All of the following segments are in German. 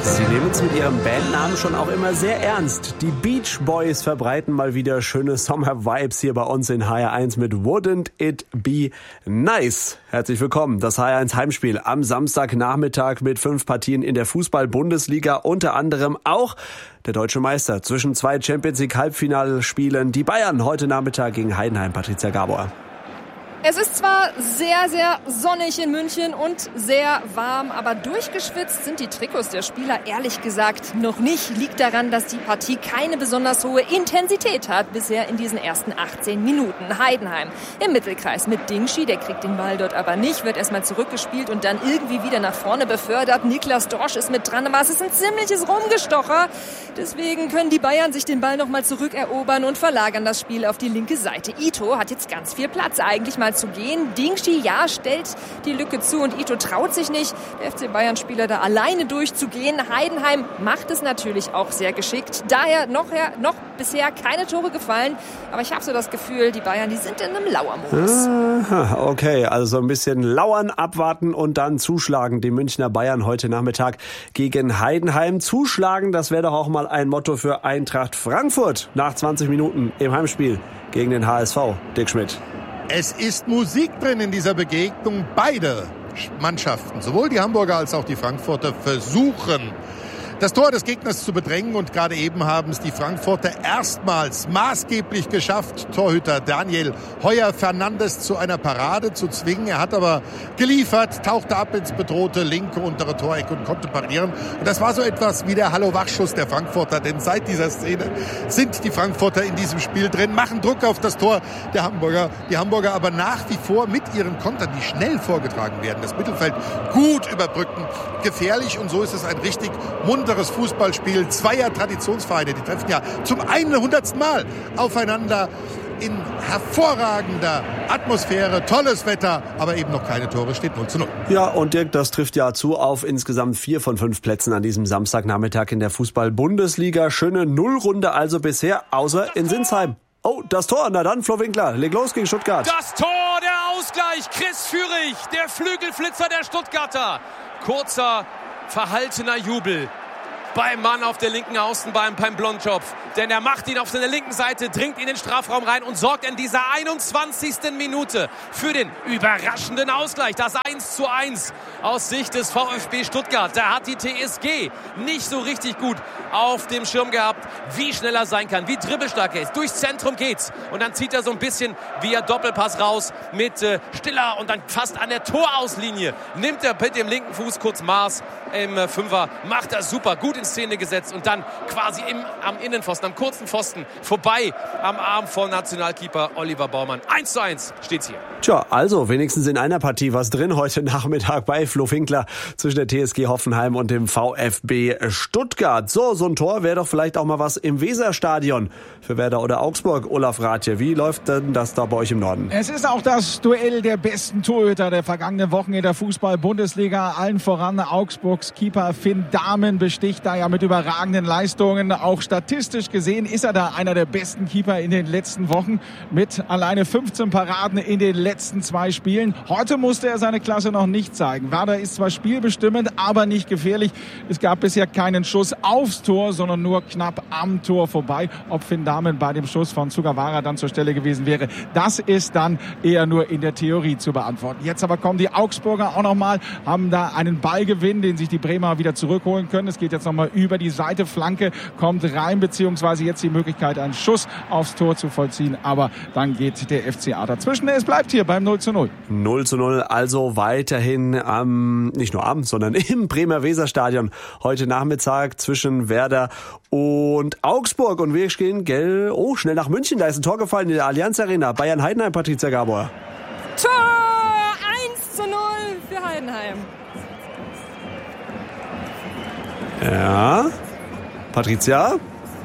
Sie nehmen es mit ihrem Bandnamen schon auch immer sehr ernst. Die Beach Boys verbreiten mal wieder schöne Sommer-Vibes hier bei uns in HR1 mit Wouldn't It Be Nice. Herzlich willkommen. Das HR1 Heimspiel am Samstagnachmittag mit 5 Partien in der Fußball-Bundesliga. Unter anderem auch der deutsche Meister zwischen 2 Champions-League-Halbfinalspielen. Die Bayern heute Nachmittag gegen Heidenheim. Patricia Gabor. Es ist zwar sehr, sehr sonnig in München und sehr warm, aber durchgeschwitzt sind die Trikots der Spieler ehrlich gesagt noch nicht. Liegt daran, dass die Partie keine besonders hohe Intensität hat bisher in diesen ersten 18 Minuten. Heidenheim im Mittelkreis mit Dingschi, der kriegt den Ball dort aber nicht, wird erstmal zurückgespielt und dann irgendwie wieder nach vorne befördert. Niklas Dorsch ist mit dran, aber es ist ein ziemliches Rumgestocher. Deswegen können die Bayern sich den Ball nochmal zurückerobern und verlagern das Spiel auf die linke Seite. Ito hat jetzt ganz viel Platz, eigentlich mal zu gehen. Dingschi, ja, stellt die Lücke zu und Ito traut sich nicht, der FC Bayern-Spieler da alleine durchzugehen. Heidenheim macht es natürlich auch sehr geschickt. Daher noch bisher keine Tore gefallen, aber ich habe so das Gefühl, die Bayern, die sind in einem Lauermodus. Okay, also so ein bisschen lauern, abwarten und dann zuschlagen. Die Münchner Bayern heute Nachmittag gegen Heidenheim. Zuschlagen, das wäre doch auch mal ein Motto für Eintracht Frankfurt nach 20 Minuten im Heimspiel gegen den HSV. Dick Schmidt. Es ist Musik drin in dieser Begegnung. Beide Mannschaften, sowohl die Hamburger als auch die Frankfurter, versuchen, das Tor des Gegners zu bedrängen. Und gerade eben haben es die Frankfurter erstmals maßgeblich geschafft, Torhüter Daniel Heuer-Fernandes zu einer Parade zu zwingen. Er hat aber geliefert, tauchte ab ins bedrohte linke untere Toreck und konnte parieren. Und das war so etwas wie der Hallo-Wach-Schuss der Frankfurter. Denn seit dieser Szene sind die Frankfurter in diesem Spiel drin, machen Druck auf das Tor der Hamburger. Die Hamburger aber nach wie vor mit ihren Kontern, die schnell vorgetragen werden, das Mittelfeld gut überbrücken. Gefährlich, und so ist es ein richtig munteres Fußballspiel zweier Traditionsvereine. Die treffen ja zum 100. Mal aufeinander in hervorragender Atmosphäre, tolles Wetter, aber eben noch keine Tore, steht 0:0. Ja, und Dirk, das trifft ja zu auf insgesamt 4 von 5 Plätzen an diesem Samstagnachmittag in der Fußball-Bundesliga. Schöne Nullrunde also bisher, außer in Sinsheim. Oh, das Tor, na dann, Flo Winkler, leg los gegen Stuttgart. Das Tor, der Ausgleich, Chris Führig, der Flügelflitzer der Stuttgarter. Kurzer, verhaltener Jubel beim Mann auf der linken Außenbahn, beim Blondschopf. Denn er macht ihn auf seiner linken Seite, dringt in den Strafraum rein und sorgt in dieser 21. Minute für den überraschenden Ausgleich. Das 1:1 aus Sicht des VfB Stuttgart. Da hat die TSG nicht so richtig gut auf dem Schirm gehabt, wie schnell er sein kann, wie dribbelstark er ist. Durchs Zentrum geht's. Und dann zieht er so ein bisschen via Doppelpass raus mit Stiller und dann fast an der Torauslinie. Nimmt er mit dem linken Fuß kurz Maß im Fünfer, macht er super, gut in Szene gesetzt und dann quasi am Innenpfosten, am kurzen Pfosten vorbei am Arm von Nationalkeeper Oliver Baumann. 1:1 steht's hier. Tja, also wenigstens in einer Partie was drin heute Nachmittag bei Flo Winkler zwischen der TSG Hoffenheim und dem VfB Stuttgart. So ein Tor wäre doch vielleicht auch mal was im Weserstadion für Werder oder Augsburg. Olaf Rathje, wie läuft denn das da bei euch im Norden? Es ist auch das Duell der besten Torhüter der vergangenen Wochen in der Fußball-Bundesliga. Allen voran Augsburgs Keeper Finn Dahmen besticht da ja mit überragenden Leistungen. Auch statistisch gesehen ist er da einer der besten Keeper in den letzten Wochen mit alleine 15 Paraden in den letzten 2 Spielen. Heute musste er seine Klasse noch nicht zeigen. Werder ist zwar spielbestimmend, aber nicht gefährlich. Es gab bisher keinen Schuss aufs Tor, sondern nur knapp am Tor vorbei. Ob Finn Dahmen bei dem Schuss von Sugawara dann zur Stelle gewesen wäre, das ist dann eher nur in der Theorie zu beantworten. Jetzt aber kommen die Augsburger auch nochmal, haben da einen Ballgewinn, den sich die Bremer wieder zurückholen können. Es geht jetzt nochmal über die Seite, Flanke kommt rein, beziehungsweise jetzt die Möglichkeit, einen Schuss aufs Tor zu vollziehen. Aber dann geht der FCA dazwischen. Es bleibt hier beim 0:0. 0:0, also weiterhin nicht nur sondern im Bremer Weserstadion heute Nachmittag zwischen Werder und Augsburg. Und wir gehen, schnell nach München. Da ist ein Tor gefallen in der Allianz Arena. Bayern-Heidenheim, Patricia Gabor. Tor 1:0 für Heidenheim. Ja, Patricia?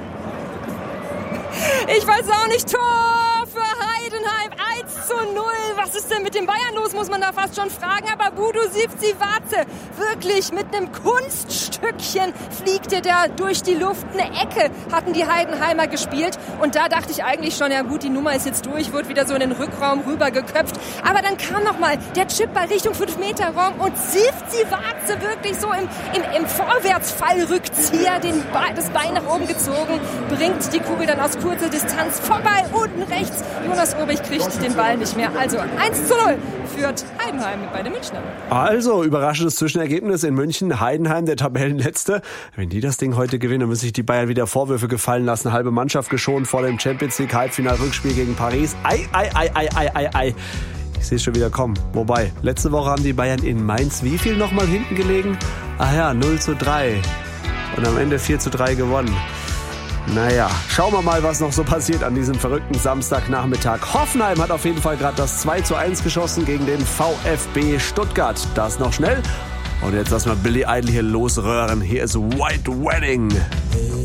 Ich weiß auch nicht, Tor für Heidenheim, 1:0. Was ist denn mit den Bayern los, muss man da fast schon fragen. Aber Budu Sivcivace wirklich mit einem Kunststückchen fliegt er da durch die Luft. Eine Ecke hatten die Heidenheimer gespielt. Und da dachte ich eigentlich schon, ja gut, die Nummer ist jetzt durch, wird wieder so in den Rückraum rüber geköpft. Aber dann kam nochmal der Chipball Richtung 5-Meter-Raum und Sivci-Warze wirklich so im Vorwärtsfallrückzieher das Bein nach oben gezogen, bringt die Kugel dann aus kurzer Distanz vorbei. Unten rechts, Jonas Obig kriegt den Ball nicht mehr. Also 1:0 führt Heidenheim bei den Münchnern. Also, überraschendes Zwischenergebnis in München. Heidenheim, der Tabellenletzte. Wenn die das Ding heute gewinnen, dann müssen sich die Bayern wieder Vorwürfe gefallen lassen. Halbe Mannschaft geschont vor dem Champions-League-Halbfinal-Rückspiel gegen Paris. Ei. Ich sehe es schon wieder kommen. Wobei, letzte Woche haben die Bayern in Mainz wie viel nochmal hinten gelegen? 0:3. Und am Ende 4:3 gewonnen. Naja, schauen wir mal, was noch so passiert an diesem verrückten Samstagnachmittag. Hoffenheim hat auf jeden Fall gerade das 2:1 geschossen gegen den VfB Stuttgart. Das noch schnell. Und jetzt lassen wir Billy Idol hier losröhren. Hier ist White Wedding.